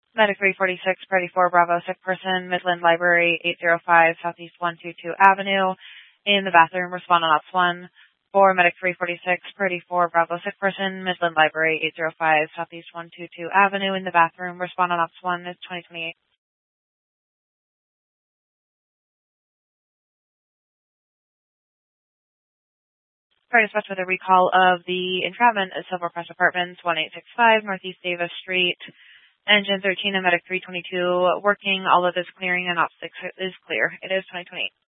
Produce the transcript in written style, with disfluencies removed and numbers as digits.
Medic 346, Party 4, Bravo, sick person, Midland Library, 805 Southeast 122 Avenue. In the bathroom, respond on Ops 1. For Medic 346, Party 4, Bravo, sick person, Midland Library, 805 Southeast 122 Avenue. In the bathroom, respond on Ops 1 is 2028. Fire dispatch with a recall of the entrapment at Silver Press Apartments, 1865 Northeast Davis Street. Engine 13 and Medic 322 working. All of this clearing and Ops 6 is clear. It is 2028.